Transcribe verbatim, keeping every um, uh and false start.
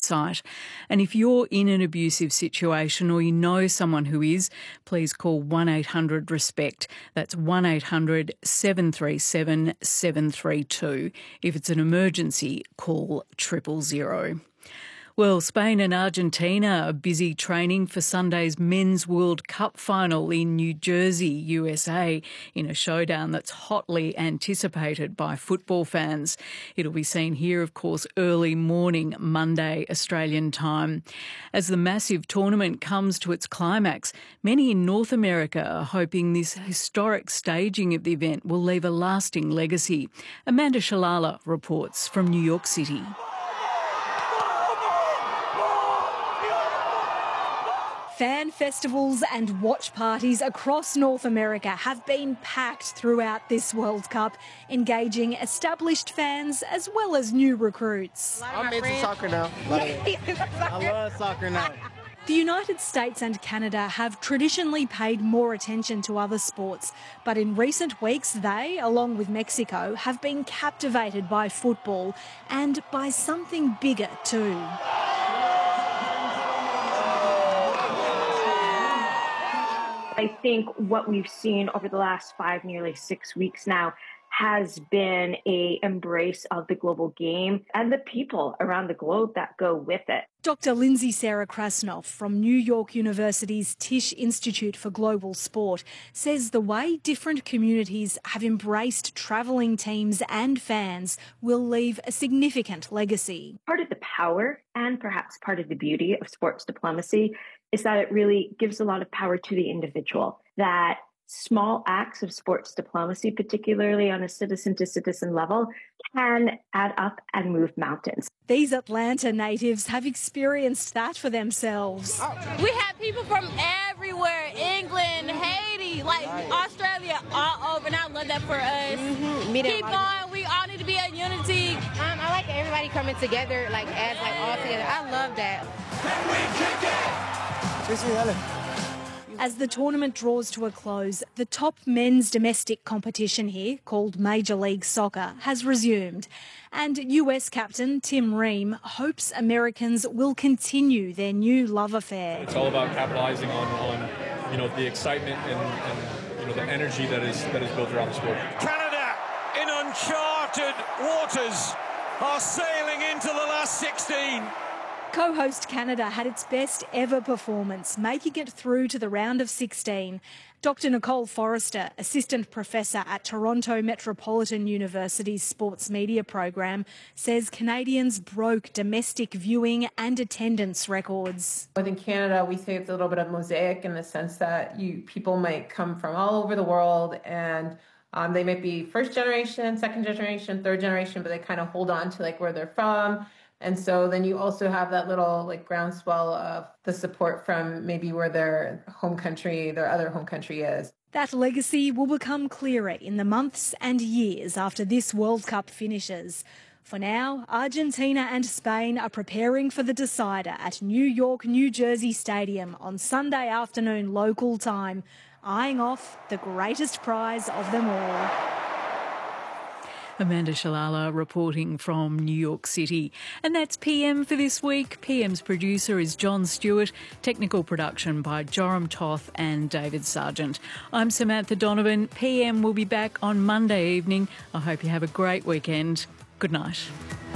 website. And if you're in an abusive situation or you know someone who is, please call one eight hundred RESPECT. That's one eight hundred seven three seven seven three two. If it's an emergency, call triple zero. Well, Spain and Argentina are busy training for Sunday's Men's World Cup final in New Jersey, U S A, in a showdown that's hotly anticipated by football fans. It'll be seen here, of course, early morning Monday Australian time. As the massive tournament comes to its climax, many in North America are hoping this historic staging of the event will leave a lasting legacy. Amanda Shalala reports from New York City. Fan festivals and watch parties across North America have been packed throughout this World Cup, engaging established fans as well as new recruits. I'm into soccer now. I love soccer now. The United States and Canada have traditionally paid more attention to other sports, but in recent weeks they, along with Mexico, have been captivated by football and by something bigger too. I think what we've seen over the last five, nearly six weeks now has been a embrace of the global game and the people around the globe that go with it. Doctor Lindsay Sarah Krasnoff from New York University's Tisch Institute for Global Sport says the way different communities have embraced travelling teams and fans will leave a significant legacy. Part of the power and perhaps part of the beauty of sports diplomacy is that it really gives a lot of power to the individual, that small acts of sports diplomacy, particularly on a citizen-to-citizen level, can add up and move mountains. These Atlanta natives have experienced that for themselves. We have people from everywhere, England, Haiti, like Australia, all over, and I love that for us. Mm-hmm. Keep going, we all need to be in unity. Um, I like everybody coming together, like as like all together. I love that. As the tournament draws to a close, the top men's domestic competition here, called Major League Soccer, has resumed. And U S captain Tim Ream hopes Americans will continue their new love affair. It's all about capitalizing on, on you know, the excitement and, and you know, the energy that is that is built around the sport. Canada, in uncharted waters, are sailing into the last sixteen. Co-host Canada had its best ever performance, making it through to the round of sixteen. Doctor Nicole Forrester, assistant professor at Toronto Metropolitan University's sports media program, says Canadians broke domestic viewing and attendance records. I think Canada, we say it's a little bit of mosaic in the sense that you people might come from all over the world and um, they might be first generation, second generation, third generation, but they kind of hold on to like where they're from. And so then you also have that little like groundswell of the support from maybe where their home country, their other home country is. That legacy will become clearer in the months and years after this World Cup finishes. For now, Argentina and Spain are preparing for the decider at New York, New Jersey Stadium on Sunday afternoon local time, eyeing off the greatest prize of them all. Amanda Shalala reporting from New York City. And that's P M for this week. P M's producer is John Stewart. Technical production by Joram Toth and David Sargent. I'm Samantha Donovan. P M will be back on Monday evening. I hope you have a great weekend. Good night.